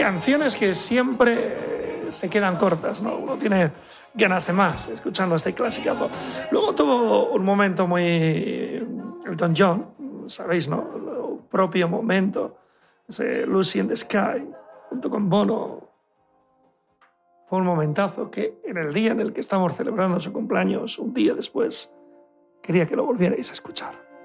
canciones que siempre se quedan cortas, ¿no? Uno tiene ganas de más escuchando este clasicazo. Luego tuvo un momento muy Elton John, sabéis, ¿no? El propio momento, ese Lucy in the Sky, junto con Bono. Fue un momentazo que en el día en el que estamos celebrando su cumpleaños, un día después, quería que lo volvierais a escuchar.